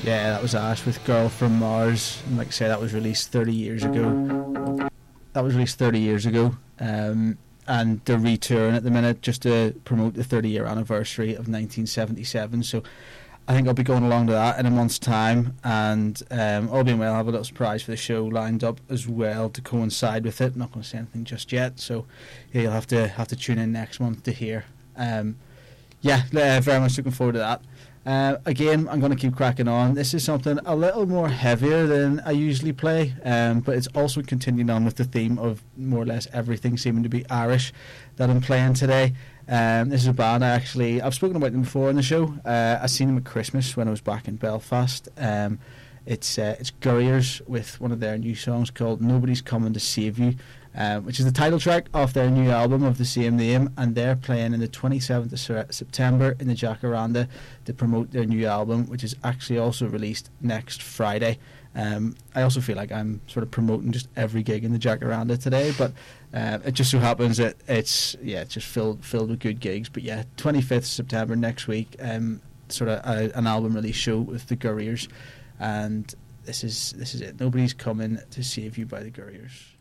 Yeah, that was Ash with Girl from Mars. And like I say, that was released 30 years ago. And they're retouring at the minute just to promote the 30-year anniversary of 1977. So I think I'll be going along to that in a month's time, and all being well, I'll have a little surprise for the show lined up as well to coincide with it. I'm not going to say anything just yet, so yeah, you'll have to tune in next month to hear. Very much looking forward to that. Again, I'm going to keep cracking on. This is something a little more heavier than I usually play, but it's also continuing on with the theme of more or less everything seeming to be Irish that I'm playing today. This is a band I've spoken about them before on the show. I seen them at Christmas when I was back in Belfast. It's Gurriers with one of their new songs called Nobody's Coming to Save You, which is the title track of their new album of the same name, and they're playing on the 27th of September in the Jacaranda to promote their new album, which is actually also released next Friday. I also feel like I'm sort of promoting just every gig in the Jacaranda today, but it just so happens that it's just filled with good gigs. But yeah, 25th September next week, sort of an album release show with the Gurriers, and this is it. Nobody's Coming to Save You by the Gurriers.